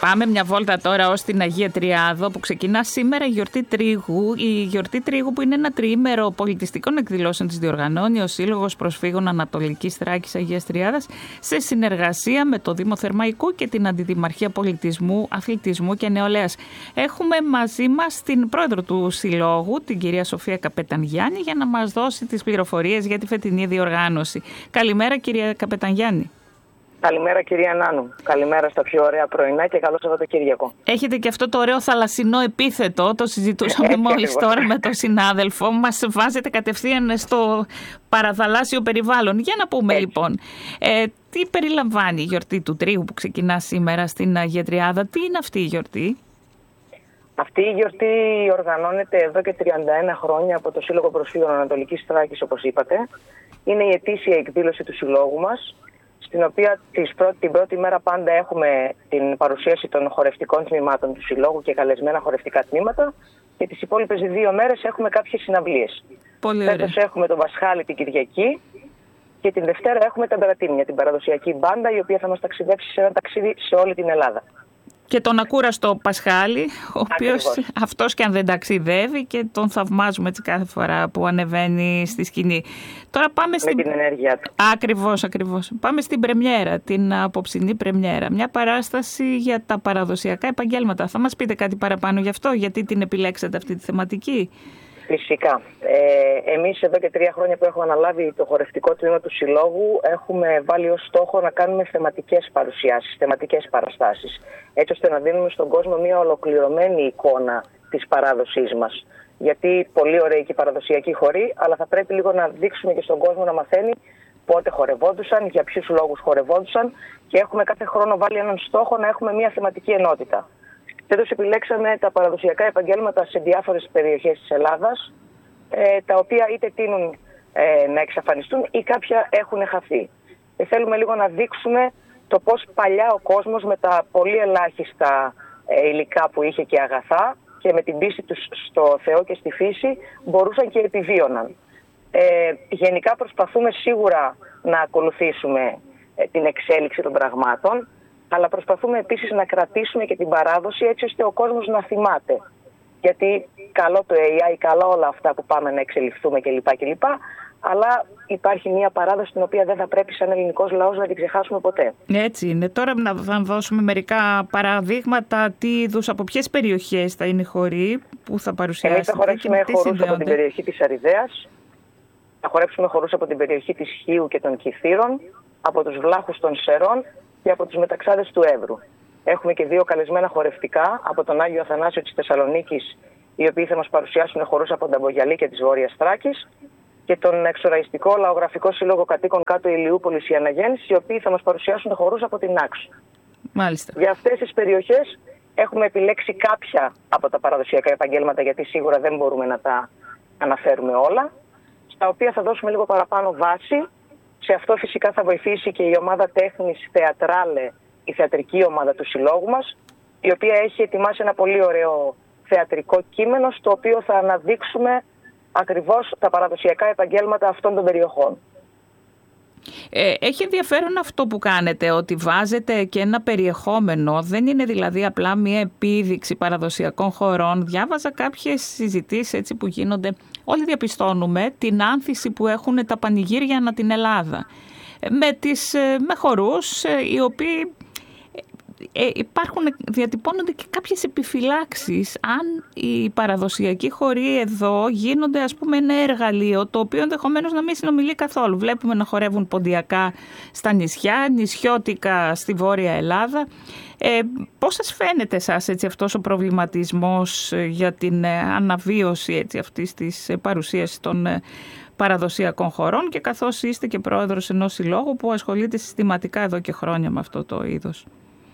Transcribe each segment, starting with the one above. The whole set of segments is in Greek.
Πάμε μια βόλτα τώρα ως την Αγία Τριάδο, που ξεκινά σήμερα η γιορτή Τρίγου. Η γιορτή Τρίγου, που είναι ένα τριήμερο πολιτιστικών εκδηλώσεων, της διοργανώνει ο Σύλλογος Προσφύγων Ανατολικής Θράκης Αγίας Τριάδας σε συνεργασία με το Δήμο Θερμαϊκού και την Αντιδημαρχία Πολιτισμού, Αθλητισμού και Νεολαίας. Έχουμε μαζί μας την πρόεδρο του Συλλόγου, την κυρία Σοφία Καπετανγιάννη, για να μας δώσει τις πληροφορίες για τη φετινή διοργάνωση. Καλημέρα, κυρία Καπετανγιάννη. Καλημέρα, κυρία Νάνου. Καλημέρα στα πιο ωραία πρωινά και καλό Σαββατοκύριακο. Έχετε και αυτό το ωραίο θαλασσινό επίθετο, το συζητούσαμε μόλις τώρα με τον συνάδελφο. Μας βάζετε κατευθείαν στο παραθαλάσσιο περιβάλλον. Για να πούμε λοιπόν, τι περιλαμβάνει η γιορτή του Τρίγου που ξεκινά σήμερα στην Αγία Τριάδα, τι είναι αυτή η γιορτή? Αυτή η γιορτή οργανώνεται εδώ και 31 χρόνια από το Σύλλογο Προσφύγων Ανατολικής Θράκης, όπως είπατε. Είναι η ετήσια εκδήλωση του Συλλόγου μας, στην οποία την πρώτη μέρα πάντα έχουμε την παρουσίαση των χορευτικών τμήματων του Συλλόγου και καλεσμένα χορευτικά τμήματα, και τις υπόλοιπες 2 μέρες έχουμε κάποιες συναυλίες. Φέτος έχουμε τον Πασχάλη την Κυριακή και την Δευτέρα έχουμε τα Μπερατήμια, την παραδοσιακή μπάντα, η οποία θα μας ταξιδέψει σε ένα ταξίδι σε όλη την Ελλάδα. Και τον ακούραστο Πασχάλη, ο οποίος αυτός και αν δεν ταξιδεύει, και τον θαυμάζουμε έτσι κάθε φορά που ανεβαίνει στη σκηνή. Τώρα πάμε με την ενέργειά του. Ακριβώς. Πάμε στην πρεμιέρα, την απόψινή πρεμιέρα. Μια παράσταση για τα παραδοσιακά επαγγέλματα. Θα μας πείτε κάτι παραπάνω γι' αυτό, γιατί την επιλέξατε αυτή τη θεματική? Φυσικά. Εμείς εδώ και 3 χρόνια που έχουμε αναλάβει το χορευτικό τμήμα του Συλλόγου, έχουμε βάλει ως στόχο να κάνουμε θεματικές παρουσιάσεις, θεματικές παραστάσεις, έτσι ώστε να δίνουμε στον κόσμο μια ολοκληρωμένη εικόνα της παράδοσής μας. Γιατί πολύ ωραία και η παραδοσιακή χορή, αλλά θα πρέπει λίγο να δείξουμε και στον κόσμο να μαθαίνει πότε χορευόντουσαν, για ποιους λόγους χορευόντουσαν, και έχουμε κάθε χρόνο βάλει έναν στόχο να έχουμε μια θεματική ενότητα. Φέτος επιλέξαμε τα παραδοσιακά επαγγέλματα σε διάφορες περιοχές της Ελλάδας, τα οποία είτε τείνουν να εξαφανιστούν ή κάποια έχουν χαθεί. Θέλουμε λίγο να δείξουμε το πώς παλιά ο κόσμος, με τα πολύ ελάχιστα υλικά που είχε και αγαθά και με την πίστη τους στο Θεό και στη φύση, μπορούσαν και επιβίωναν. Γενικά προσπαθούμε σίγουρα να ακολουθήσουμε την εξέλιξη των πραγμάτων, αλλά προσπαθούμε επίσης να κρατήσουμε και την παράδοση, έτσι ώστε ο κόσμος να θυμάται. Γιατί καλό το AI, καλό όλα αυτά που πάμε να εξελιχθούμε κλπ. Αλλά υπάρχει μια παράδοση την οποία δεν θα πρέπει σαν ελληνικός λαός να την ξεχάσουμε ποτέ. Έτσι είναι. Τώρα να δώσουμε μερικά παραδείγματα, τι είδους, από ποιες περιοχές θα είναι οι χοροί που θα παρουσιάσετε. Εμείς θα χορέψουμε χορούς από την περιοχή της Αριδαίας, θα χορέψουμε χορούς από την περιοχή της Χίου και των Κιθήρων, από τους Βλάχους των Σερών και από τους Μεταξάδες του Εύρου. Έχουμε και 2 καλεσμένα χορευτικά από τον Άγιο Αθανάσιο της Θεσσαλονίκης, οι οποίοι θα μας παρουσιάσουν χορούς από τον Αμπογιαλή και της Βόρειας Θράκης, και τον Εξοραϊστικό Λαογραφικό Σύλλογο Κατοίκων Κάτω Ηλιούπολης η Αναγέννηση, οι οποίοι θα μας παρουσιάσουν χορούς από την Άξο. Μάλιστα. Για αυτές τις περιοχές έχουμε επιλέξει κάποια από τα παραδοσιακά επαγγέλματα, γιατί σίγουρα δεν μπορούμε να τα αναφέρουμε όλα, στα οποία θα δώσουμε λίγο παραπάνω βάση. Σε αυτό φυσικά θα βοηθήσει και η ομάδα τέχνης Θεατράλε, η θεατρική ομάδα του Συλλόγου μας, η οποία έχει ετοιμάσει ένα πολύ ωραίο θεατρικό κείμενο, στο οποίο θα αναδείξουμε ακριβώς τα παραδοσιακά επαγγέλματα αυτών των περιοχών. Έχει ενδιαφέρον αυτό που κάνετε, ότι βάζετε και ένα περιεχόμενο, δεν είναι δηλαδή απλά μια επίδειξη παραδοσιακών χωρών. Διάβαζα κάποιες συζητήσεις έτσι που γίνονται, όλοι διαπιστώνουμε την άνθηση που έχουν τα πανηγύρια ανά την Ελλάδα, με χορούς οι οποίοι διατυπώνονται και κάποιες επιφυλάξεις αν οι παραδοσιακοί χοροί εδώ γίνονται, ας πούμε, ένα εργαλείο το οποίο ενδεχομένως να μην συνομιλεί καθόλου. Βλέπουμε να χορεύουν ποντιακά στα νησιά, νησιώτικα στη Βόρεια Ελλάδα. Πώς σας φαίνεται εσάς έτσι αυτός ο προβληματισμός για την αναβίωση έτσι αυτής της παρουσίασης των παραδοσιακών χωρών, και καθώς είστε και πρόεδρος ενός συλλόγου που ασχολείται συστηματικά εδώ και χρόνια με αυτό το είδος?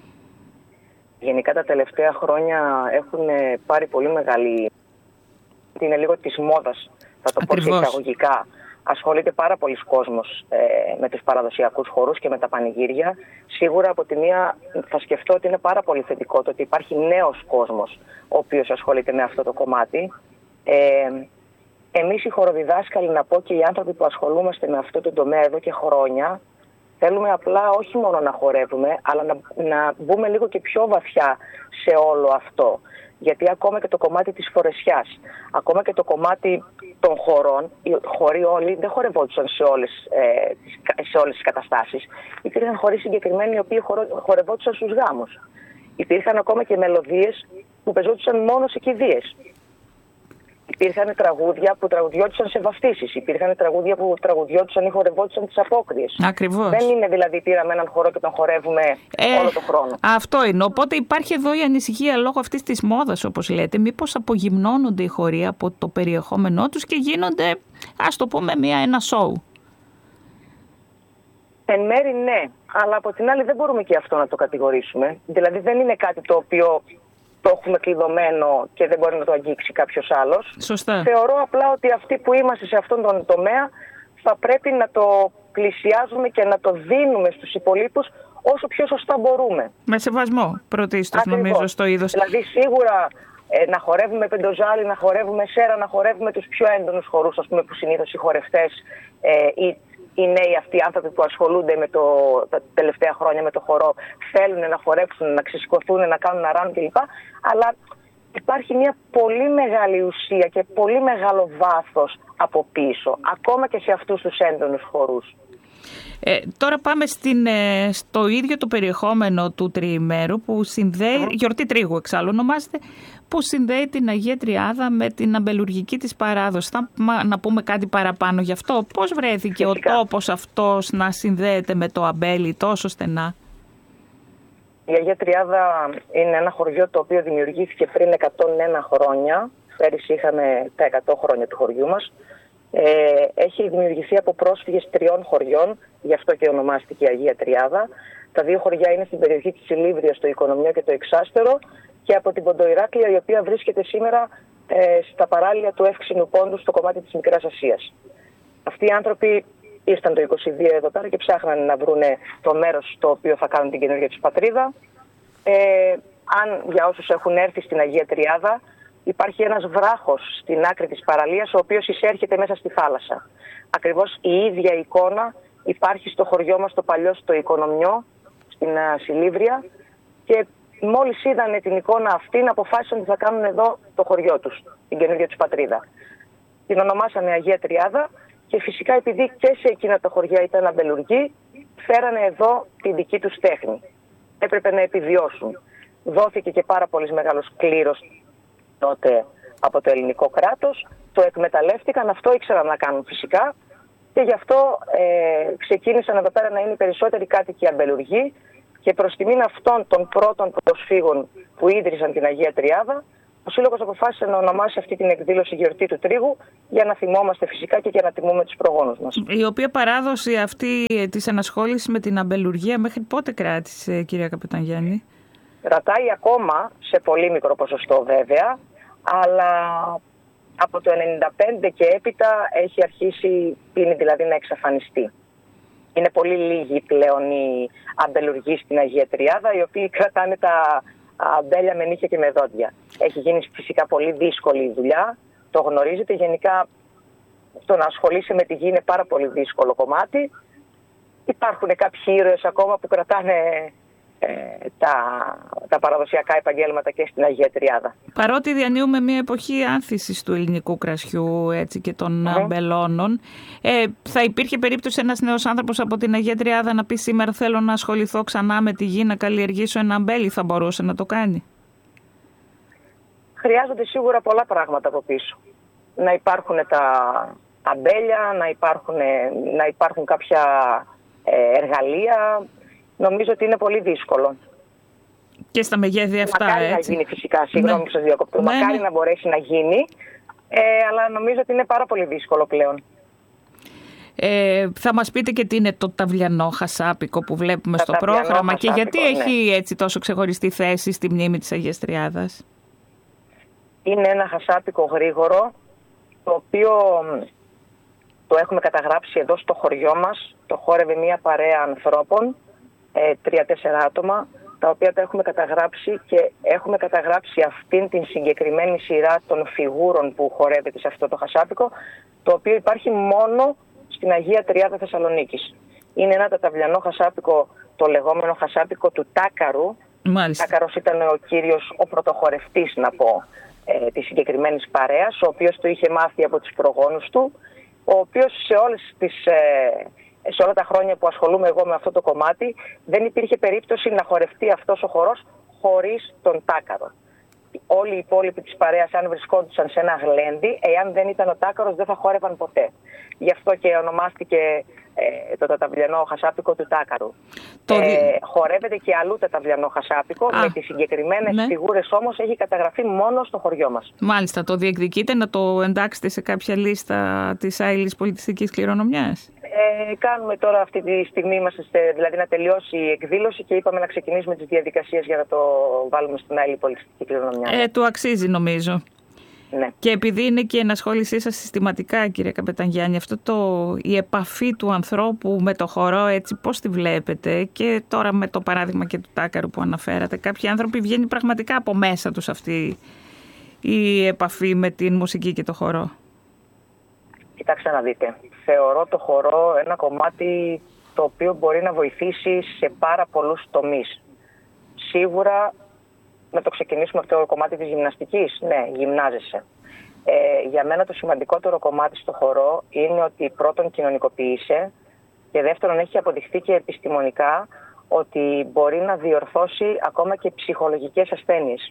Γενικά τα τελευταία χρόνια έχουν πάρει πολύ μεγάλη... Είναι λίγο της μόδας, θα το πω και εισαγωγικά. Ασχολείται πάρα πολλοί κόσμος με τους παραδοσιακούς χορούς και με τα πανηγύρια. Σίγουρα από τη μία θα σκεφτώ ότι είναι πάρα πολύ θετικό το ότι υπάρχει νέος κόσμος ο οποίος ασχολείται με αυτό το κομμάτι. Εμείς οι χοροδιδάσκαλοι, να πω, και οι άνθρωποι που ασχολούμαστε με αυτό το τομέα εδώ και χρόνια, Θέλουμε απλά όχι μόνο να χορεύουμε, αλλά να μπούμε λίγο και πιο βαθιά σε όλο αυτό. Γιατί ακόμα και το κομμάτι της φορεσιάς, ακόμα και το κομμάτι των χορών, οι χοροί όλοι δεν χορευόντουσαν σε όλες τις καταστάσεις. Υπήρχαν χοροί συγκεκριμένοι οι οποίοι χορευόντουσαν στους γάμους. Υπήρχαν ακόμα και μελωδίες που πεζόντουσαν μόνο σε κηδείες. Υπήρχαν τραγούδια που τραγουδιόντουσαν σε βαφτίσεις. Υπήρχαν τραγούδια που τραγουδιόντουσαν ή χορευόντουσαν τις απόκριες. Ακριβώς. Δεν είναι δηλαδή πήραμε έναν χορό και τον χορεύουμε όλο τον χρόνο. Αυτό είναι. Οπότε υπάρχει εδώ η ανησυχία λόγω αυτής της μόδας, όπως λέτε. Μήπως απογυμνώνονται οι χοροί από το περιεχόμενό τους και γίνονται, ας το πούμε, ένα σόου. Εν μέρει ναι, αλλά από την άλλη δεν μπορούμε και αυτό να το κατηγορήσουμε. Δηλαδή δεν είναι κάτι το οποίο το έχουμε κλειδωμένο και δεν μπορεί να το αγγίξει κάποιος άλλος. Σωστά. Θεωρώ απλά ότι αυτοί που είμαστε σε αυτόν τον τομέα θα πρέπει να το πλησιάζουμε και να το δίνουμε στους υπολείπους όσο πιο σωστά μπορούμε. Με σεβασμό πρωτίστως νομίζω στο είδος. Δηλαδή σίγουρα να χορεύουμε πεντοζάλι, να χορεύουμε σέρα, να χορεύουμε τους πιο έντονους χορούς, ας πούμε, που συνήθως οι χορευτές ή οι νέοι αυτοί οι άνθρωποι που ασχολούνται τα τελευταία χρόνια με το χορό θέλουν να χορέψουν, να ξεσηκωθούν, να κάνουν να ράνουν κλπ. Αλλά υπάρχει μια πολύ μεγάλη ουσία και πολύ μεγάλο βάθος από πίσω, ακόμα και σε αυτούς τους έντονους χορούς. Τώρα πάμε στο ίδιο το περιεχόμενο του τριημέρου που συνδέει, γιορτή τρίγου εξάλλου ονομάζεται, που συνδέει την Αγία Τριάδα με την αμπελουργική της παράδοση. Να πούμε κάτι παραπάνω γι' αυτό. Πώς βρέθηκε φυσικά ο τόπος αυτός να συνδέεται με το αμπέλι τόσο στενά? Η Αγία Τριάδα είναι ένα χωριό το οποίο δημιουργήθηκε πριν 101 χρόνια. Πέρυσι είχαμε τα 100 χρόνια του χωριού μας. Έχει δημιουργηθεί από πρόσφυγες 3 χωριών, γι' αυτό και ονομάστηκε η Αγία Τριάδα. Τα 2 χωριά είναι στην περιοχή της Ηλίβριας, στο Οικονομιό και το Εξάστερο, και από την Ποντοϊράκλεια, η οποία βρίσκεται σήμερα στα παράλια του Εύξηνου Πόντου, στο κομμάτι της Μικράς Ασίας. Αυτοί οι άνθρωποι ήρθαν το 22 εδώ πέρα και ψάχναν να βρουν το μέρος στο οποίο θα κάνουν την καινούργια τους πατρίδα. Αν για όσους έχουν έρθει στην Αγία Τριάδα, υπάρχει ένας βράχος στην άκρη της παραλίας, ο οποίος εισέρχεται μέσα στη θάλασσα. Ακριβώς η ίδια εικόνα υπάρχει στο χωριό μας το παλιό, στο Οικονομιό, στην Σιλίβρια, και μόλις είδανε την εικόνα αυτή αποφάσισαν ότι θα κάνουν εδώ το χωριό τους, την καινούργια τους πατρίδα. Την ονομάσανε Αγία Τριάδα και φυσικά επειδή και σε εκείνα τα χωριά ήταν αμπελουργοί, φέρανε εδώ την δική τους τέχνη. Έπρεπε να επιβιώσουν. Δόθηκε και πάρα πολύ μεγάλος κλήρος τότε από το ελληνικό κράτος, το εκμεταλλεύτηκαν, αυτό ήξεραν να κάνουν φυσικά, και γι' αυτό ξεκίνησαν εδώ πέρα να είναι οι περισσότεροι κάτοικοι αμπελουργοί, και προς τιμήν αυτών των πρώτων προσφύγων που ίδρυσαν την Αγία Τριάδα, ο Σύλλογος αποφάσισε να ονομάσει αυτή την εκδήλωση γιορτή του τρίγου, για να θυμόμαστε φυσικά και για να τιμούμε τους προγόνους μας. Η οποία παράδοση αυτή της ενασχόλησης με την αμπελουργία μέχρι πότε κράτησε, κυρία Καπετανγιάννη? Κρατάει ακόμα σε πολύ μικρό ποσοστό βέβαια, αλλά από το 1995 και έπειτα έχει αρχίσει δηλαδή να εξαφανιστεί. Είναι πολύ λίγοι πλέον οι αμπελουργοί στην Αγία Τριάδα, οι οποίοι κρατάνε τα αμπέλια με νύχια και με δόντια. Έχει γίνει φυσικά πολύ δύσκολη η δουλειά, το γνωρίζετε. Γενικά το να ασχολείσαι με τη γη είναι πάρα πολύ δύσκολο κομμάτι. Υπάρχουν κάποιοι ήρωες ακόμα που κρατάνε τα παραδοσιακά επαγγέλματα και στην Αγία Τριάδα. Παρότι διανύουμε μια εποχή άνθησης του ελληνικού κρασιού, έτσι, και των αμπελώνων, θα υπήρχε περίπτωση ένας νέος άνθρωπος από την Αγία Τριάδα να πει σήμερα θέλω να ασχοληθώ ξανά με τη γη, να καλλιεργήσω ένα αμπέλι, θα μπορούσε να το κάνει? Χρειάζονται σίγουρα πολλά πράγματα από πίσω. Να υπάρχουν τα αμπέλια, να υπάρχουν κάποια εργαλεία. Νομίζω ότι είναι πολύ δύσκολο. Και στα μεγέθη αυτά, μακάρι έτσι. Να γίνει φυσικά, συγγνώμη που σας διακόπτω. Μακάρι να μπορέσει να γίνει, αλλά νομίζω ότι είναι πάρα πολύ δύσκολο πλέον. Θα μας πείτε και τι είναι το ταυλιανό χασάπικο που βλέπουμε στο πρόγραμμα και γιατί έχει έτσι τόσο ξεχωριστή θέση στη μνήμη της Αγίας Τριάδας? Είναι ένα χασάπικο γρήγορο, το οποίο το έχουμε καταγράψει εδώ στο χωριό μας. Το χόρευε μια παρέα ανθρώπων, 3-4 άτομα, τα οποία τα έχουμε καταγράψει, και έχουμε καταγράψει αυτήν την συγκεκριμένη σειρά των φιγούρων που χορεύεται σε αυτό το χασάπικο, το οποίο υπάρχει μόνο στην Αγία Τριάδα Θεσσαλονίκης. Είναι ένα ταταβλιανό χασάπικο, το λεγόμενο χασάπικο του Τάκαρου. Μάλιστα. Τάκαρος ήταν ο πρωτοχορευτής, να πω, της συγκεκριμένης παρέας, ο οποίος το είχε μάθει από τους προγόνους του, ο οποίος σε όλα τα χρόνια που ασχολούμαι εγώ με αυτό το κομμάτι, δεν υπήρχε περίπτωση να χορευτεί αυτός ο χορός χωρίς τον Τάκαρο. Όλοι οι υπόλοιποι της παρέας, αν βρισκόντουσαν σε ένα γλέντι, εάν δεν ήταν ο Τάκαρος, δεν θα χόρευαν ποτέ. Γι' αυτό και ονομάστηκε το ταταβλιανό χασάπικο του Τάκαρου. Χορεύεται και αλλού ταταβλιανό χασάπικο, με τις συγκεκριμένες φιγούρες όμως έχει καταγραφεί μόνο στο χωριό μας. Μάλιστα. Το διεκδικείτε να το εντάξετε σε κάποια λίστα της άειλης πολιτιστικής κληρονομιάς? Κάνουμε τώρα αυτή τη στιγμή, δηλαδή να τελειώσει η εκδήλωση και είπαμε να ξεκινήσουμε τις διαδικασίες για να το βάλουμε στην άειλη πολιτιστική κληρονομιά. Του αξίζει νομίζω. Ναι. Και επειδή είναι και η ενασχόλησή σας συστηματικά, κύριε Καπετανγιάννη, η επαφή του ανθρώπου με το χορό, έτσι πώς τη βλέπετε, και τώρα με το παράδειγμα και του Τάκαρου που αναφέρατε, κάποιοι άνθρωποι βγαίνει πραγματικά από μέσα τους αυτή η επαφή με την μουσική και το χορό? Κοιτάξτε να δείτε, θεωρώ το χορό ένα κομμάτι το οποίο μπορεί να βοηθήσει σε πάρα πολλούς τομείς. Σίγουρα, να το ξεκινήσουμε αυτό το κομμάτι της γυμναστικής, ναι, γυμνάζεσαι. Για μένα το σημαντικότερο κομμάτι στο χορό είναι ότι πρώτον κοινωνικοποιείσαι και δεύτερον έχει αποδειχθεί και επιστημονικά ότι μπορεί να διορθώσει ακόμα και ψυχολογικές ασθένειες.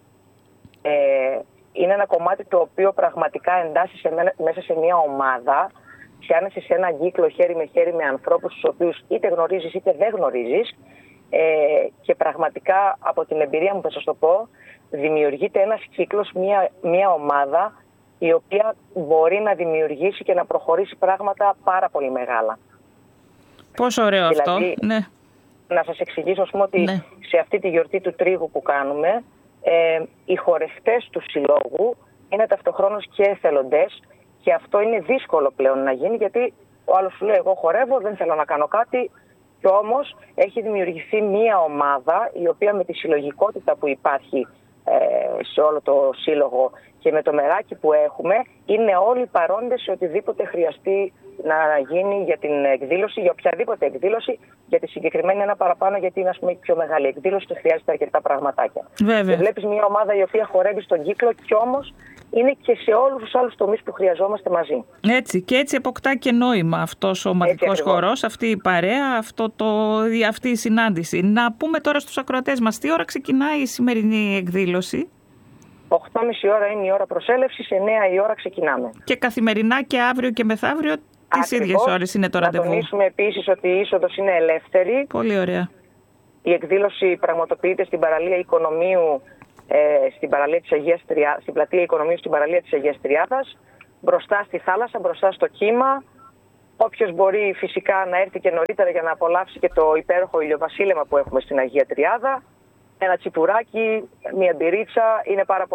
Είναι ένα κομμάτι το οποίο πραγματικά εντάσσει μέσα σε μια ομάδα, πιάνεσαι σε έναν κύκλο χέρι με χέρι με ανθρώπους τους οποίους είτε γνωρίζεις είτε δεν γνωρίζεις, και πραγματικά από την εμπειρία μου θα σας το πω, δημιουργείται ένας κύκλος, μια ομάδα η οποία μπορεί να δημιουργήσει και να προχωρήσει πράγματα πάρα πολύ μεγάλα. Πόσο ωραίο δηλαδή, αυτό, ναι. Να σας εξηγήσω, ας πούμε, ότι σε αυτή τη γιορτή του τρίγου που κάνουμε, οι χορευτές του συλλόγου είναι ταυτοχρόνως και εθελοντές και αυτό είναι δύσκολο πλέον να γίνει, γιατί ο άλλος σου λέει εγώ χορεύω, δεν θέλω να κάνω κάτι, και όμως έχει δημιουργηθεί μία ομάδα η οποία με τη συλλογικότητα που υπάρχει σε όλο το σύλλογο και με το μεράκι που έχουμε, είναι όλοι παρόντες σε οτιδήποτε χρειαστεί να γίνει για την εκδήλωση, για οποιαδήποτε εκδήλωση, για τη συγκεκριμένη ένα παραπάνω, γιατί είναι, ας πούμε, η πιο μεγάλη εκδήλωση και χρειάζεται αρκετά πραγματάκια. Βέβαια. Και βλέπεις μια ομάδα η οποία χορεύει στον κύκλο και όμως είναι και σε όλους τους άλλους τομείς που χρειαζόμαστε μαζί. Έτσι, και έτσι αποκτά και νόημα αυτός ο ομαδικός χορός, αυτή η παρέα, αυτή η συνάντηση. Να πούμε τώρα στους ακροατές μας, τι ώρα ξεκινάει η σημερινή εκδήλωση? 8.30 ώρα είναι η ώρα προσέλευσης, 9 η ώρα ξεκινάμε. Και καθημερινά και αύριο και μεθαύριο τις ίδιες ώρες είναι το ραντεβού? Να τονίσουμε επίσης ότι η είσοδος είναι ελεύθερη. Πολύ ωραία. Η εκδήλωση πραγματοποιείται στην παραλία Οικονομίου, στην πλατεία Οικονομίου στην παραλία της Αγίας Τριάδας, μπροστά στη θάλασσα, μπροστά στο κύμα. Όποιος μπορεί φυσικά να έρθει και νωρίτερα για να απολαύσει και το υπέροχο ηλιοβασίλεμα που έχουμε στην Αγία Τριάδα, ένα τσιπουράκι, μια μπυρίτσα, είναι πάρα πολύ